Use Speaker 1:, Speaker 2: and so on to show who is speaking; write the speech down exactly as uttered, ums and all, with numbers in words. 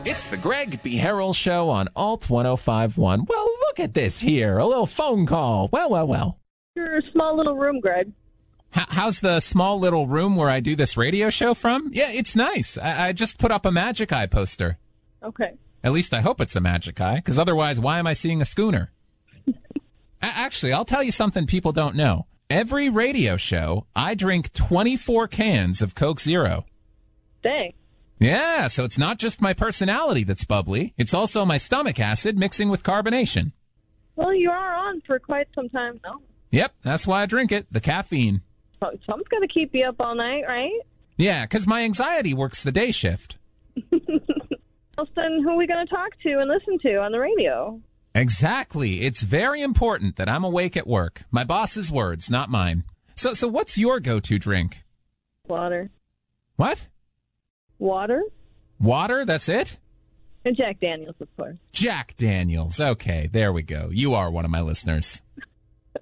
Speaker 1: It's the Greg B. Harrell Show on Alt ten fifty-one. Well, look at this here. A little phone call. Well, well, well.
Speaker 2: Your small little room, Greg.
Speaker 1: H- how's the small little room where I do this radio show from? Yeah, it's nice. I, I just put up a Magic Eye poster.
Speaker 2: Okay.
Speaker 1: At least I hope it's a Magic Eye, because otherwise, why am I seeing a schooner? a- actually, I'll tell you something people don't know. Every radio show, I drink twenty-four cans of Coke Zero.
Speaker 2: Dang.
Speaker 1: Yeah, so it's not just my personality that's bubbly. It's also my stomach acid mixing with carbonation.
Speaker 2: Well, you are on for quite some time now.
Speaker 1: Yep, that's why I drink it, the caffeine.
Speaker 2: So, something's going to keep you up all night, right?
Speaker 1: Yeah, because my anxiety works the day shift.
Speaker 2: Well, then who are we going to talk to and listen to on the radio?
Speaker 1: Exactly. It's very important that I'm awake at work. My boss's words, not mine. So, so what's your go-to drink?
Speaker 2: Water.
Speaker 1: What?
Speaker 2: Water?
Speaker 1: Water? That's it?
Speaker 2: And Jack Daniels, of course.
Speaker 1: Jack Daniels. Okay, there we go. You are one of my listeners.